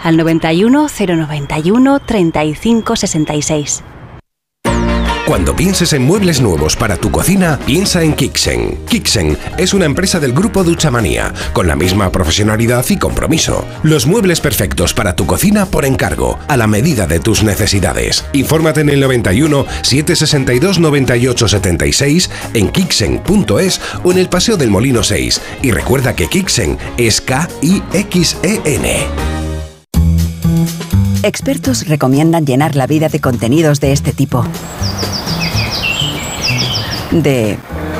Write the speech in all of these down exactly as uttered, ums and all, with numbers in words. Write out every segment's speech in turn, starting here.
al noventa y uno, cero noventa y uno, treinta y cinco sesenta y seis. Cuando pienses en muebles nuevos para tu cocina, piensa en Kixen. Kixen es una empresa del grupo Duchamanía, con la misma profesionalidad y compromiso. Los muebles perfectos para tu cocina por encargo, a la medida de tus necesidades. Infórmate en el noventa y uno, setecientos sesenta y dos, noventa y ocho setenta y seis, en kixen punto es o en el Paseo del Molino seis. Y recuerda que Kixen es K I X E N. Expertos recomiendan llenar la vida de contenidos de este tipo. De...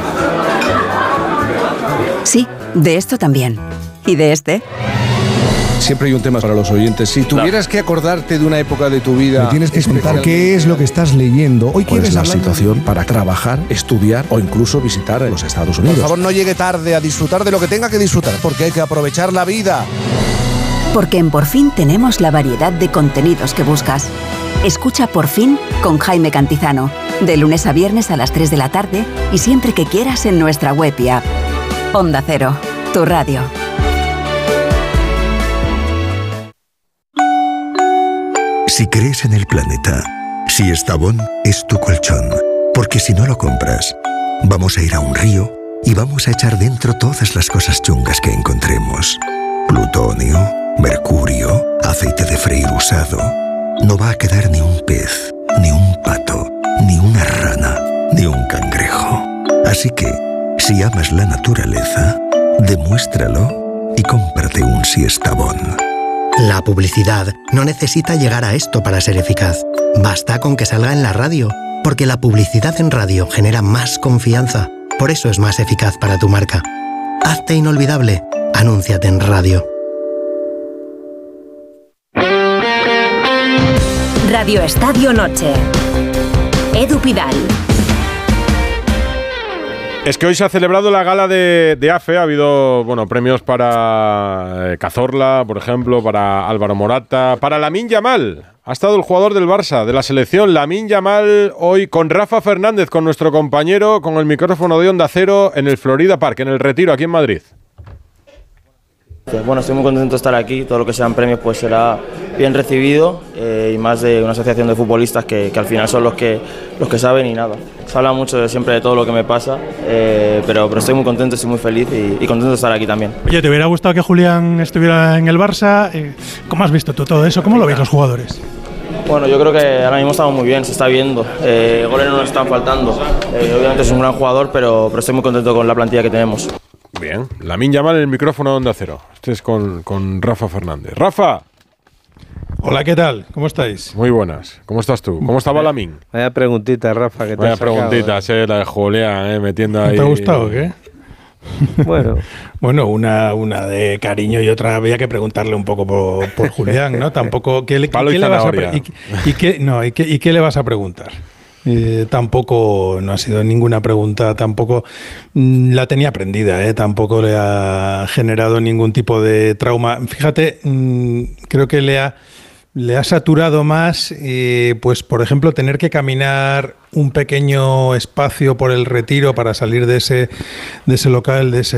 Sí, de esto también. ¿Y de este? Siempre hay un tema para los oyentes. Si tuvieras que acordarte de una época de tu vida... Me tienes que explicar qué es lo que estás leyendo. Hoy ¿Cuál es la hablar... situación para trabajar, estudiar o incluso visitar los Estados Unidos? Por favor, no llegue tarde a disfrutar de lo que tenga que disfrutar, porque hay que aprovechar la vida. Porque en Por Fin tenemos la variedad de contenidos que buscas. Escucha Por Fin con Jaime Cantizano, de lunes a viernes a las tres de la tarde y siempre que quieras en nuestra web y app. Onda Cero, tu radio. Si crees en el planeta, Siestabón es tu colchón, porque si no lo compras, vamos a ir a un río y vamos a echar dentro todas las cosas chungas que encontremos. Plutonio, mercurio, aceite de freír usado. No va a quedar ni un pez, ni un pato, ni una rana, ni un cangrejo. Así que, si amas la naturaleza, demuéstralo y cómprate un Siestabón. La publicidad no necesita llegar a esto para ser eficaz. Basta con que salga en la radio, porque la publicidad en radio genera más confianza. Por eso es más eficaz para tu marca. Hazte inolvidable. Anúnciate en radio. Radio Estadio Noche. Edu Pidal. Es que hoy se ha celebrado la gala de, de AFE. Ha habido, bueno, premios para eh, Cazorla, por ejemplo, para Álvaro Morata, para Lamine Yamal. Ha estado el jugador del Barça, de la selección, Lamine Yamal, hoy con Rafa Fernández, con nuestro compañero, con el micrófono de Onda Cero en el Florida Park, en el Retiro, aquí en Madrid. Bueno, estoy muy contento de estar aquí. Todo lo que sean premios pues será bien recibido, eh, y más de una asociación de futbolistas que, que al final son los que, los que saben y nada. Se habla mucho de, siempre de todo lo que me pasa, eh, pero, pero estoy muy contento, estoy muy feliz y, y contento de estar aquí también. Oye, ¿te hubiera gustado que Julián estuviera en el Barça? Eh, ¿Cómo has visto tú todo eso? ¿Cómo lo veis los jugadores? Bueno, yo creo que ahora mismo estamos muy bien, se está viendo. Eh, goles no nos están faltando. Eh, obviamente es un gran jugador, pero, pero estoy muy contento con la plantilla que tenemos. Bien, Lamine Yamal en el micrófono de Onda Cero. Este es con, con Rafa Fernández. ¡Rafa! Hola, ¿qué tal? ¿Cómo estáis? Muy buenas. ¿Cómo estás tú? ¿Cómo estaba Lamine? Vaya preguntita, Rafa, que te Vaya has sacado, preguntitas, eh, la de Julián, eh, metiendo ahí. ¿Te ha gustado o qué? Bueno, bueno, una, una de cariño y otra había que preguntarle un poco por, por Julián, ¿no? Tampoco ¿qué le, Palo ¿qué y le vas a zanahoria. pre- y, y qué, no, y, qué, ¿y qué le vas a preguntar? Eh, tampoco no ha sido ninguna pregunta, tampoco mm, la tenía aprendida, ¿eh? Tampoco le ha generado ningún tipo de trauma. Fíjate, mm, creo que le ha le ha saturado más, eh, pues por ejemplo, tener que caminar un pequeño espacio por el Retiro para salir de ese de ese local, de ese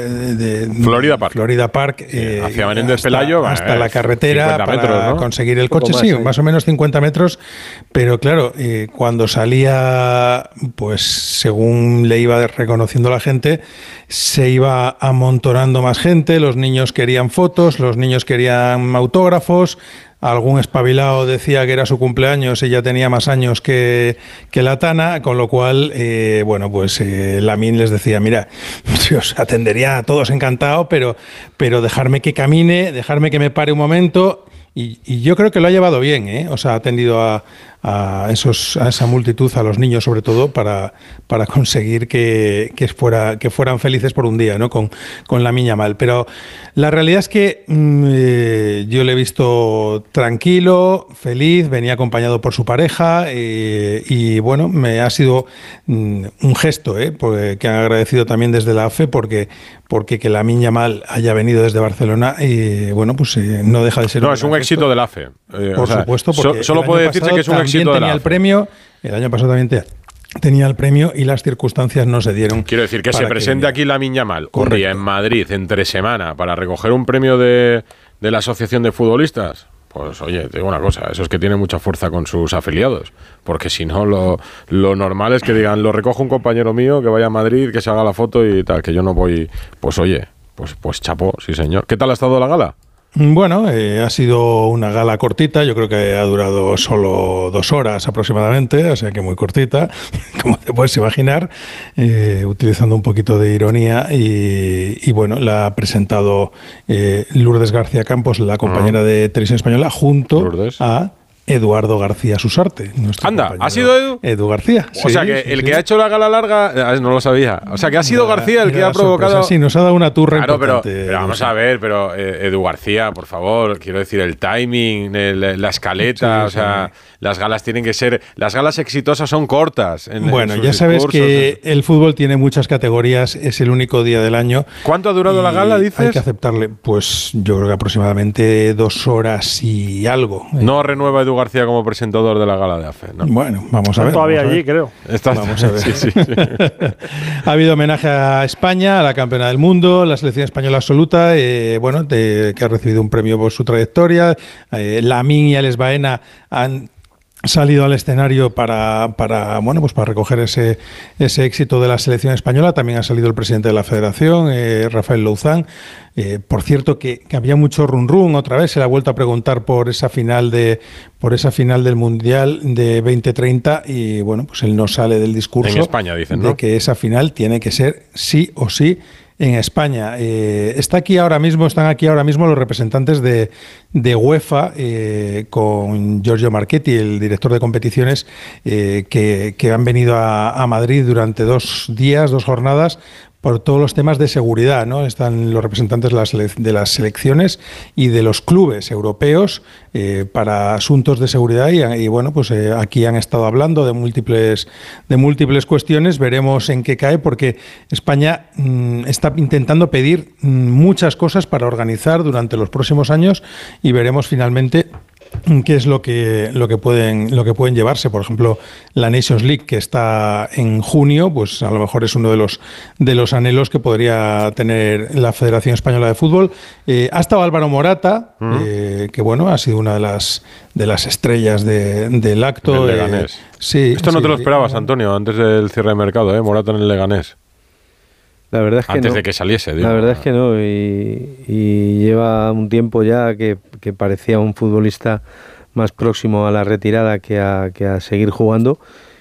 de, Florida Park, Florida Park eh, hacia Menéndez hasta, Pelayo, hasta eh, la carretera cincuenta metros, para ¿no? conseguir el Un poco coche, más, sí, ¿eh? más o menos cincuenta metros, pero claro, eh, cuando salía, pues según le iba reconociendo la gente, se iba amontonando más gente, los niños querían fotos, los niños querían autógrafos. Algún espabilado decía que era su cumpleaños y ya tenía más años que, que la Tana, con lo cual, eh, bueno, pues eh, Lamine les decía, mira, yo os atendería a todos encantado, pero, pero dejarme que camine, dejarme que me pare un momento. Y, y yo creo que lo ha llevado bien, ¿eh? O sea, ha atendido a, a, esos, a esa multitud, a los niños sobre todo, para, para conseguir que, que, fuera, que fueran felices por un día, ¿no? Con, con Lamine Yamal. Pero la realidad es que mmm, eh, yo le he visto tranquilo, feliz, venía acompañado por su pareja, eh, y bueno, me ha sido mmm, un gesto, ¿eh? Porque, que han agradecido también desde la A F E, porque, porque que Lamine Yamal haya venido desde Barcelona, y bueno, pues eh, no deja de ser no, un es un éxito de la A F E. Eh, Por o sea, supuesto, porque so, solo puede decirse que es un éxito de la tenía A el F E. premio, el año pasado también te, tenía el premio y las circunstancias no se dieron. Quiero decir que se presente que aquí Lamine Yamal un día en Madrid, entre semana, para recoger un premio de, de la Asociación de Futbolistas. Pues oye, te digo una cosa, eso es que tiene mucha fuerza con sus afiliados, porque si no, lo, lo normal es que digan, lo recoge un compañero mío, que vaya a Madrid, que se haga la foto y tal, que yo no voy, pues oye, pues, pues chapó, sí señor. ¿Qué tal ha estado la gala? Bueno, eh, ha sido una gala cortita, yo creo que ha durado solo dos horas aproximadamente, o sea que muy cortita, como te puedes imaginar, eh, utilizando un poquito de ironía y, y bueno, la ha presentado eh, Lourdes García Campos, la compañera uh-huh. de Televisión Española, junto Lourdes. a Eduardo García Susarte. Anda, ¿ha sido Edu? Edu García. O sí, sea que sí, el sí. que ha hecho la gala larga, no lo sabía. O sea que ha sido Mira, García el que ha provocado. Sorpresa. Sí, nos ha dado una turra claro, importante. Pero, pero vamos a ver, pero eh, Edu García, por favor, quiero decir, el timing, el, la escaleta, sí, o sea, sí. las galas tienen que ser. Las galas exitosas son cortas. En, bueno, en ya sabes que en... el fútbol tiene muchas categorías, es el único día del año. ¿Cuánto ha durado la gala, dices? Hay que aceptarle, pues yo creo que aproximadamente dos horas y algo. No renueva Edu García como presidente de la gala de A F E, ¿no? Bueno, vamos a ver. Todavía allí, ver. creo. Está, vamos a ver. Sí, sí, sí. Ha habido homenaje a España, a la campeona del mundo, la selección española absoluta, eh, bueno, de, que ha recibido un premio por su trayectoria. Eh, Lamine y Alex Baena han salido al escenario para, para bueno pues para recoger ese ese éxito de la selección española. También ha salido el presidente de la Federación, eh, Rafael Louzán. Eh, por cierto que, que había mucho run run otra vez, se le ha vuelto a preguntar por esa final de por esa final del Mundial de veinte treinta y bueno, pues él no sale del discurso en España, dicen, ¿no? de que esa final tiene que ser sí o sí en España. Eh, está aquí ahora mismo, están aquí ahora mismo los representantes de, de UEFA eh, con Giorgio Marchetti, el director de competiciones, eh, que, que han venido a, a Madrid durante dos días, dos jornadas, por todos los temas de seguridad, ¿no? Están los representantes de las, de las selecciones y de los clubes europeos eh, para asuntos de seguridad y, y bueno, pues eh, aquí han estado hablando de múltiples de múltiples cuestiones. Veremos en qué cae, porque España mmm, está intentando pedir mmm, muchas cosas para organizar durante los próximos años y veremos finalmente qué es lo que lo que pueden lo que pueden llevarse. Por ejemplo, la Nations League, que está en junio, pues a lo mejor es uno de los de los anhelos que podría tener la Federación Española de Fútbol. Eh, ha estado Álvaro Morata, uh-huh. eh, que bueno, ha sido una de las de las estrellas de, del acto. Del Leganés. Eh, sí, Esto no sí, te lo esperabas, Antonio, antes del cierre de mercado, ¿eh? Morata en el Leganés. La verdad es que Antes no. de que saliese. Digo. La verdad es que no. Y, y lleva un tiempo ya que, que parecía un futbolista más próximo a la retirada que a, que a seguir jugando.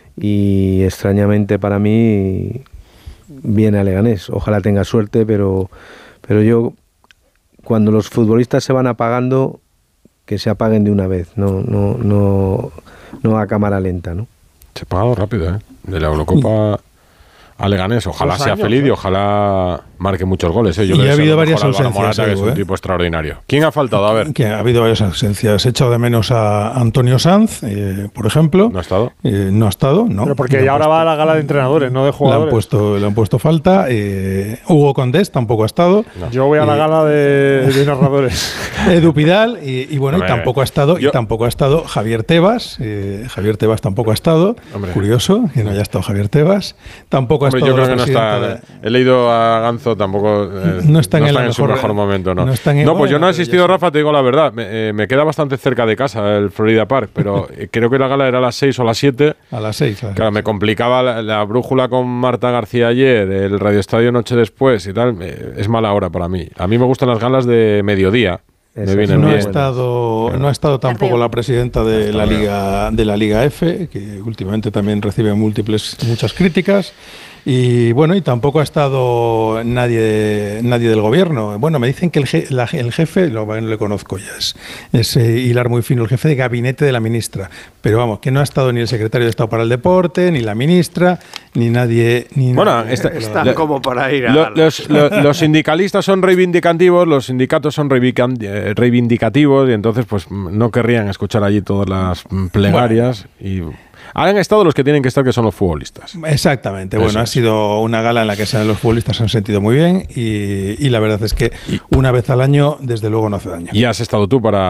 Y extrañamente para mí viene a Leganés. Ojalá tenga suerte, pero, pero yo, cuando los futbolistas se van apagando, que se apaguen de una vez, no, no, no, no a cámara lenta, ¿no? Se ha apagado rápido, ¿eh? De la Eurocopa a Leganés. Ojalá sea feliz ¿eh? y ojalá marque muchos goles. ¿eh? Yo y ha habido varias ausencias. Morata, que es un ¿eh? tipo extraordinario. ¿Quién ha faltado? A ver. Que ha habido varias ausencias. He echado de menos a Antonio Sanz, eh, por ejemplo. ¿No ha estado? Eh, no ha estado, no. Pero porque ya ahora va a la gala de entrenadores, no de jugadores. Le han puesto, le han puesto falta. Eh, Hugo Condés tampoco ha estado. No. Yo voy a la gala de, de narradores. Edu Pidal, y, y bueno, Hombre, y tampoco ha estado, yo, y tampoco ha estado Javier Tebas. Eh, Javier Tebas tampoco ha estado. Hombre. Curioso que no haya estado Javier Tebas. Tampoco Hombre, ha estado. Yo creo que no está. De... He leído a Ganzo, tampoco. Eh, no está en, no está en mejor, su mejor momento, ¿no? No, en, no pues bueno, yo no he asistido, Rafa, te digo la verdad. Me, eh, me queda bastante cerca de casa el Florida Park, pero creo que la gala era a las seis o a las siete. A las seis, claro. Claro, me complicaba la, la brújula con Marta García ayer, el Radio Estadio noche después y tal. Eh, es mala hora para mí. A mí me gustan las galas de mediodía. Me vienen no, bien. ha estado, no ha estado tampoco la presidenta de la Liga de la Liga F, que últimamente también recibe múltiples muchas críticas. Y bueno, y tampoco ha estado nadie nadie del gobierno. Bueno, me dicen que el, je, la, el jefe, lo, no le conozco ya, es, es eh, hilar muy fino, el jefe de gabinete de la ministra. Pero vamos, que no ha estado ni el secretario de Estado para el Deporte, ni la ministra, ni nadie. Ni bueno, nadie, esta, están lo, como para ir a. Lo, los, lo, los sindicalistas son reivindicativos, los sindicatos son reivindicativos, y entonces, pues no querrían escuchar allí todas las plegarias. Bueno. y Han estado los que tienen que estar, que son los futbolistas. Exactamente. Eso bueno, es. ha sido una gala en la que los futbolistas se han sentido muy bien y, y la verdad es que una vez al año, desde luego, no hace daño. Y has estado tú para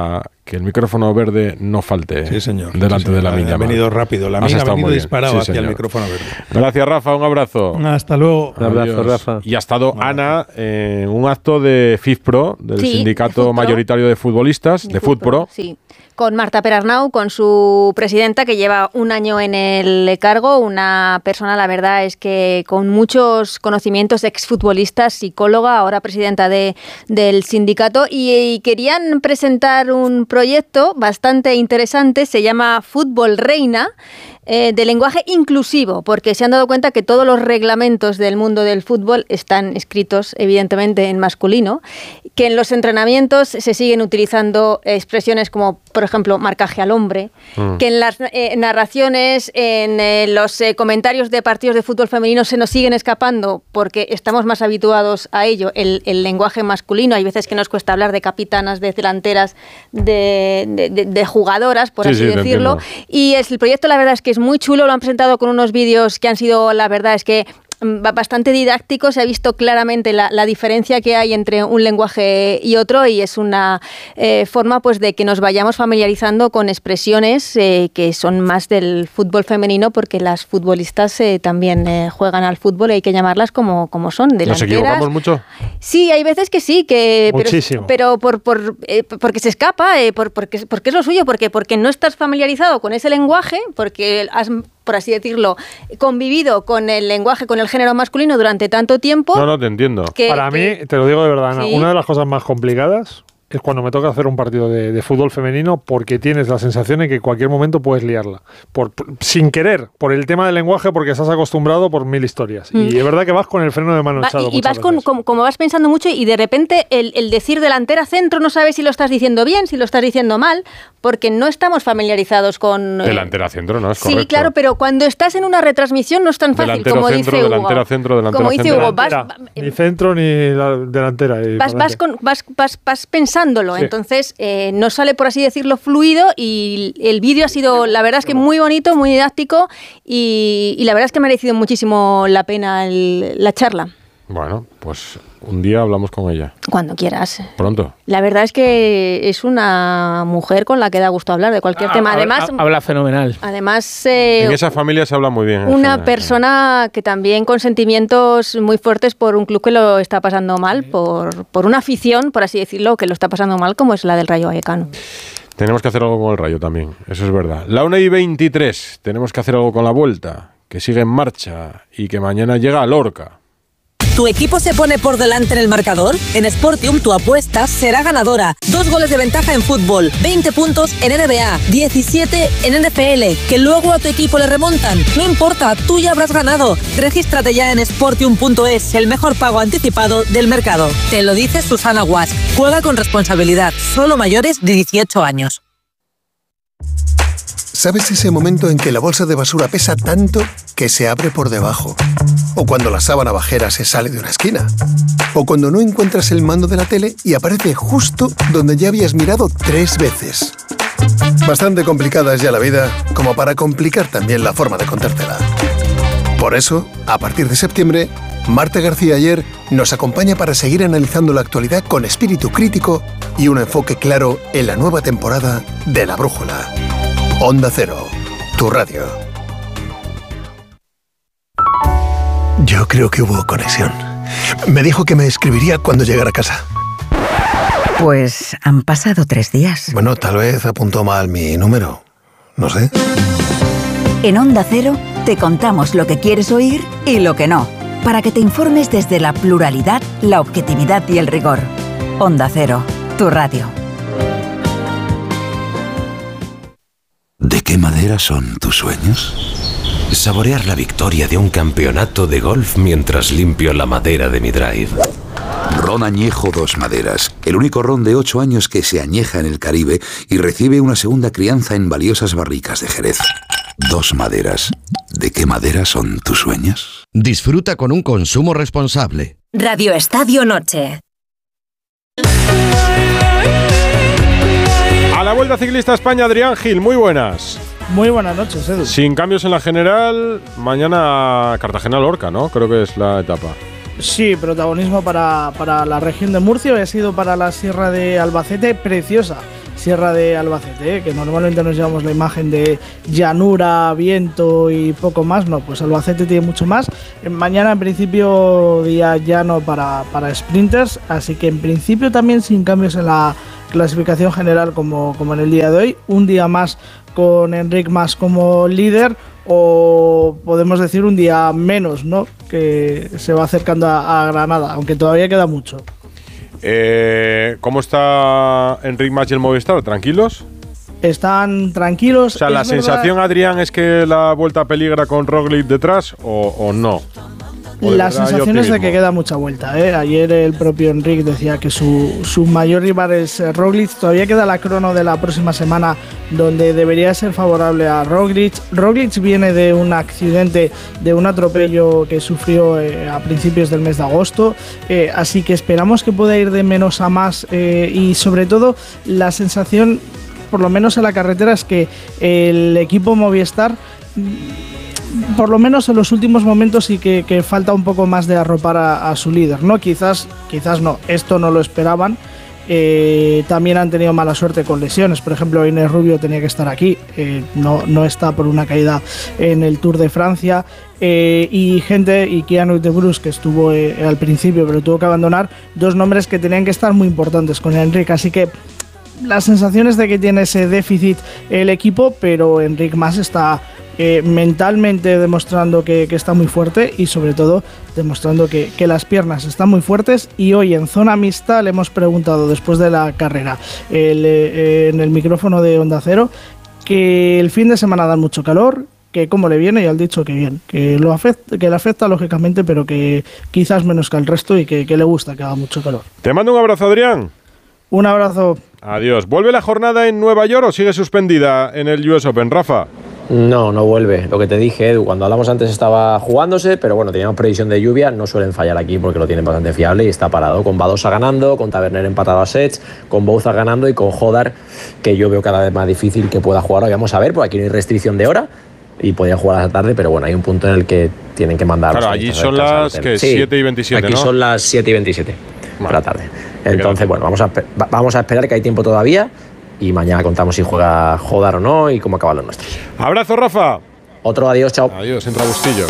que el micrófono verde no falte sí, señor. delante sí, señor. de la Minya. Ha venido rápido, la Minya ha venido disparado sí, hacia el micrófono verde. Gracias, Rafa, un abrazo. Hasta luego. Un abrazo, Rafa. Y ha estado Ana en un acto de FIFPRO, del sí, sindicato de mayoritario de futbolistas, de, de FUTPRO. Sí. Con Marta Perarnau, con su presidenta, que lleva un año en el cargo, una persona, la verdad, es que con muchos conocimientos, exfutbolista, psicóloga, ahora presidenta de, del sindicato, y, y querían presentar un proyecto bastante interesante, se llama Fútbol Reina, eh, de lenguaje inclusivo, porque se han dado cuenta que todos los reglamentos del mundo del fútbol están escritos, evidentemente, en masculino, que en los entrenamientos se siguen utilizando expresiones como, por ejemplo, marcaje al hombre, mm. que en las eh, narraciones, en eh, los eh, comentarios de partidos de fútbol femenino se nos siguen escapando porque estamos más habituados a ello, el, el lenguaje masculino. Hay veces que nos cuesta hablar de capitanas, de delanteras, de, de, de, de jugadoras, por sí, así sí, decirlo. Y es, el proyecto, la verdad, es que es muy chulo, lo han presentado con unos vídeos que han sido, la verdad, es que bastante didáctico, se ha visto claramente la, la diferencia que hay entre un lenguaje y otro, y es una eh, forma pues de que nos vayamos familiarizando con expresiones eh, que son más del fútbol femenino, porque las futbolistas eh, también eh, juegan al fútbol y hay que llamarlas como, como son, delanteras. ¿Nos equivocamos mucho? Sí, hay veces que sí, que Muchísimo. pero, pero por, por, eh, porque se escapa, eh, por, porque, porque es lo suyo, porque, porque no estás familiarizado con ese lenguaje, porque has, por así decirlo, convivido con el lenguaje, con el género masculino durante tanto tiempo. No, no, te entiendo. Que, Para que, mí, te lo digo de verdad, Ana, ¿sí? una de las cosas más complicadas es cuando me toca hacer un partido de, de fútbol femenino, porque tienes la sensación de que en cualquier momento puedes liarla. Por, por, sin querer, por el tema del lenguaje, porque estás acostumbrado por mil historias. Mm. Y es verdad que vas con el freno de mano Va, echado. Y, y vas con, como, como vas pensando mucho, y de repente el, el decir delantera centro no sabes si lo estás diciendo bien, si lo estás diciendo mal, porque no estamos familiarizados con... Eh, delantera centro, ¿no? Es sí, correcto. claro, pero cuando estás en una retransmisión no es tan fácil, delantero como centro, dice Hugo. Delantera centro, delantera como dice centro. Hugo, vas, delantera, ni centro ni la delantera. Vas, vas, con, vas, vas, vas pensándolo, sí. Entonces eh, no sale, por así decirlo, fluido, y el vídeo ha sido, la verdad es que muy bonito, muy didáctico, y, y la verdad es que ha merecido muchísimo la pena el, la charla. Bueno, pues un día hablamos con ella. Cuando quieras. Pronto. La verdad es que es una mujer con la que da gusto hablar de cualquier ah, tema. Además, habla, habla fenomenal. Además, eh, en esa familia se habla muy bien. Una esa, persona que también con sentimientos muy fuertes por un club que lo está pasando mal, por, por una afición, por así decirlo, que lo está pasando mal, como es la del Rayo Vallecano. Tenemos que hacer algo con el Rayo también, eso es verdad. La una y veintitrés, tenemos que hacer algo con la Vuelta, que sigue en marcha y que mañana llega a Lorca. ¿Tu equipo se pone por delante en el marcador? En Sportium tu apuesta será ganadora. Dos goles de ventaja en fútbol, veinte puntos en N B A, diecisiete en N F L, que luego a tu equipo le remontan. No importa, tú ya habrás ganado. Regístrate ya en sportium punto es, el mejor pago anticipado del mercado. Te lo dice Susana Guas. Juega con responsabilidad, solo mayores de dieciocho años. ¿Sabes ese momento en que la bolsa de basura pesa tanto que se abre por debajo? O cuando la sábana bajera se sale de una esquina. O cuando no encuentras el mando de la tele y aparece justo donde ya habías mirado tres veces. Bastante complicada es ya la vida, como para complicar también la forma de contártela. Por eso, a partir de septiembre, Marta García Ayer nos acompaña para seguir analizando la actualidad con espíritu crítico y un enfoque claro en la nueva temporada de La Brújula. Onda Cero, tu radio. Yo creo que hubo conexión. Me dijo que me escribiría cuando llegara a casa. Pues han pasado tres días. Bueno, tal vez apuntó mal mi número. No sé. En Onda Cero te contamos lo que quieres oír y lo que no, para que te informes desde la pluralidad, la objetividad y el rigor. Onda Cero, tu radio. ¿De qué madera son tus sueños? Saborear la victoria de un campeonato de golf mientras limpio la madera de mi drive. Ron Añejo Dos Maderas, el único ron de ocho años que se añeja en el Caribe y recibe una segunda crianza en valiosas barricas de Jerez. Dos Maderas. ¿De qué madera son tus sueños? Disfruta con un consumo responsable. Radio Estadio Noche. A la Vuelta Ciclista España, Adrián Gil, muy buenas. Muy buenas noches, Edu. Sin cambios en la general, mañana Cartagena-Lorca, ¿no? Creo que es la etapa. Sí, protagonismo para, para la región de Murcia, ha sido para la Sierra de Albacete, preciosa. Sierra de Albacete, ¿eh? Que normalmente nos llevamos la imagen de llanura, viento y poco más. No, pues Albacete tiene mucho más. Mañana en principio día llano para, para sprinters, así que en principio también sin cambios en la clasificación general como, como en el día de hoy. Un día más con Enric Mas como líder, o podemos decir un día menos, ¿no? Que se va acercando a, a Granada, aunque todavía queda mucho. Eh, ¿Cómo está Enric Mas y el Movistar? ¿Tranquilos? Están tranquilos. O sea, ¿la es sensación, verdad, Adrián, es que la vuelta peligra con Roglic detrás o, o no? ¿O la sensación es de que queda mucha vuelta, ¿eh? Ayer el propio Enric decía que su, su mayor rival es Roglic. Todavía queda la crono de la próxima semana donde debería ser favorable a Roglic. Roglic viene de un accidente, de un atropello que sufrió eh, a principios del mes de agosto, eh, así que esperamos que pueda ir de menos a más, eh, y sobre todo la sensación, por lo menos en la carretera, es que el equipo Movistar, por lo menos en los últimos momentos, sí que, que falta un poco más de arropar a, a su líder, ¿no? Quizás, quizás no, esto no lo esperaban. Eh, también han tenido mala suerte con lesiones. Por ejemplo, Inés Rubio tenía que estar aquí, eh, no, no está por una caída en el Tour de Francia. Eh, y gente, y Keanu de Bruce, que estuvo eh, al principio pero tuvo que abandonar, dos nombres que tenían que estar muy importantes con Enric, así que las sensaciones de que tiene ese déficit el equipo, pero Enric Mas está eh, mentalmente demostrando que, que está muy fuerte, y sobre todo demostrando que, que las piernas están muy fuertes. Y hoy en Zona Mixta le hemos preguntado, después de la carrera, el, eh, en el micrófono de Onda Cero, que el fin de semana da mucho calor, que cómo le viene, y han dicho que bien, que lo afecta, que le afecta lógicamente, pero que quizás menos que al resto, y que, que le gusta que haga mucho calor. Te mando un abrazo, Adrián. Un abrazo. Adiós. ¿Vuelve la jornada en Nueva York o sigue suspendida en el U S Open, Rafa? No, no vuelve. Lo que te dije, Edu, cuando hablamos antes estaba jugándose, pero bueno, teníamos previsión de lluvia, no suelen fallar aquí porque lo tienen bastante fiable y está parado, con Badosa ganando, con Taverner empatado a sets, con Bouza ganando y con Hodar, que yo veo cada vez más difícil que pueda jugar hoy. Vamos a ver, porque aquí no hay restricción de hora y podían jugar a la tarde, pero bueno, hay un punto en el que tienen que mandar. Claro, allí son las que sí, siete y veintisiete, aquí ¿no? son las siete y veintisiete de la tarde. Entonces, bueno, vamos a, vamos a esperar, que hay tiempo todavía, y mañana contamos si juega Hodar o no y cómo acaban los nuestros. Abrazo, Rafa. Otro adiós, chao. Adiós, entra Bustillo.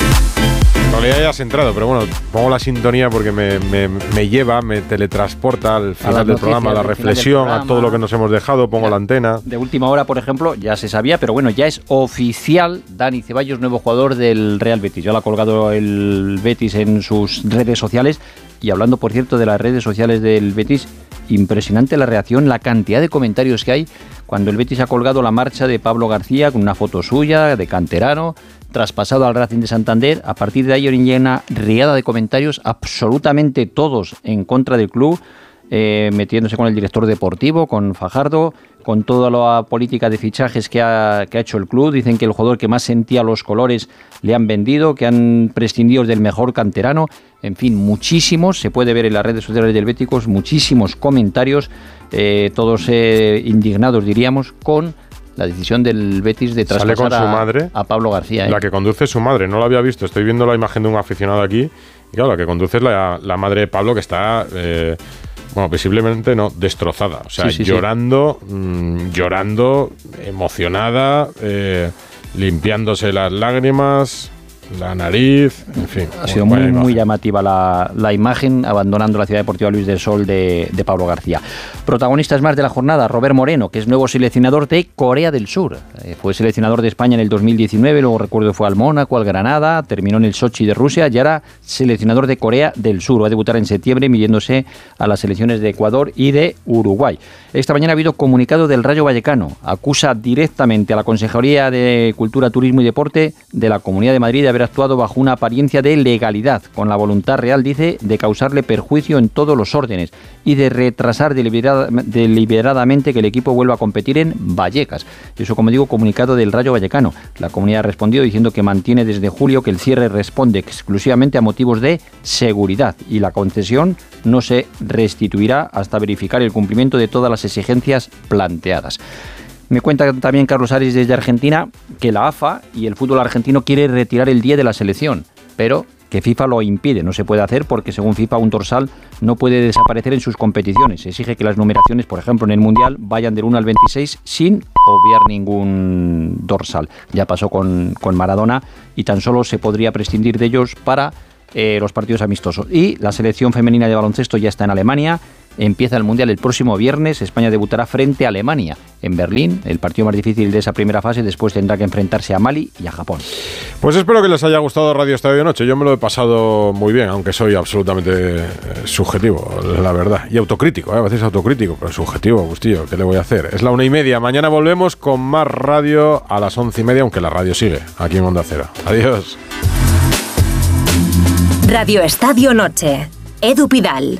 En realidad ya has entrado, pero bueno, pongo la sintonía porque me, me, me lleva, me teletransporta al final del noticias, programa, a la reflexión, programa, a todo lo que nos hemos dejado, pongo ya, la antena. De última hora, por ejemplo, ya se sabía, pero bueno, ya es oficial, Dani Ceballos, nuevo jugador del Real Betis. Ya lo ha colgado el Betis en sus redes sociales. Y hablando, por cierto, de las redes sociales del Betis, impresionante la reacción, la cantidad de comentarios que hay cuando el Betis ha colgado la marcha de Pablo García con una foto suya, de canterano, traspasado al Racing de Santander. A partir de ahí hay una riada de comentarios, absolutamente todos en contra del club, eh, metiéndose con el director deportivo, con Fajardo, con toda la política de fichajes que ha, que ha hecho el club. Dicen que el jugador que más sentía los colores le han vendido, que han prescindido del mejor canterano. En fin, muchísimos, se puede ver en las redes sociales del Béticos, muchísimos comentarios, eh, todos eh, indignados, diríamos, con la decisión del Betis de traspasar Sale con a, su madre, a Pablo García. ¿eh? La que conduce es su madre, no lo había visto. Estoy viendo la imagen de un aficionado aquí. Y claro, la que conduce es la, la madre de Pablo, que está... Eh, bueno, visiblemente no, destrozada, o sea, sí, sí, llorando, sí. Mmm, llorando, emocionada, eh, limpiándose las lágrimas, la nariz, en fin. Ha sido muy, muy llamativa la, la imagen, abandonando la Ciudad Deportiva Luis del Sol de, de Pablo García. Protagonistas más de la jornada, Robert Moreno, que es nuevo seleccionador de Corea del Sur. Eh, fue seleccionador de España en el dos mil diecinueve, luego recuerdo fue al Mónaco, al Granada, terminó en el Sochi de Rusia y ahora seleccionador de Corea del Sur. Va a debutar en septiembre midiéndose a las selecciones de Ecuador y de Uruguay. Esta mañana ha habido comunicado del Rayo Vallecano. Acusa directamente a la Consejería de Cultura, Turismo y Deporte de la Comunidad de Madrid de haber actuado bajo una apariencia de legalidad, con la voluntad real, dice, de causarle perjuicio en todos los órdenes y de retrasar deliberada, deliberadamente que el equipo vuelva a competir en Vallecas. Eso, como digo, comunicado del Rayo Vallecano. La comunidad ha respondido diciendo que mantiene desde julio que el cierre responde exclusivamente a motivos de seguridad y la concesión no se restituirá hasta verificar el cumplimiento de todas las exigencias planteadas. Me cuenta también Carlos Aris desde Argentina que la A F A y el fútbol argentino quiere retirar el diez de la selección, pero que FIFA lo impide. No se puede hacer porque, según FIFA, un dorsal no puede desaparecer en sus competiciones. Se exige que las numeraciones, por ejemplo, en el Mundial, vayan del uno al veintiséis sin obviar ningún dorsal. Ya pasó con, con Maradona y tan solo se podría prescindir de ellos para eh, los partidos amistosos. Y la selección femenina de baloncesto ya está en Alemania. Empieza el Mundial el próximo viernes. España debutará frente a Alemania en Berlín, el partido más difícil de esa primera fase. Después tendrá que enfrentarse a Mali y a Japón. Pues espero que les haya gustado Radio Estadio Noche. Yo me lo he pasado muy bien, aunque soy absolutamente eh, subjetivo, la verdad. Y autocrítico, ¿eh? A veces autocrítico, pero subjetivo, Bustillo. ¿Qué le voy a hacer? Es la una y media. Mañana volvemos con más radio a las once y media, aunque la radio sigue aquí en Onda Cero. Adiós. Radio Estadio Noche. Edu Pidal.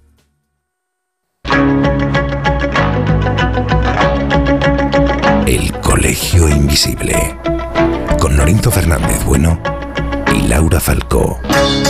El Colegio Invisible, con Lorenzo Fernández Bueno y Laura Falcó.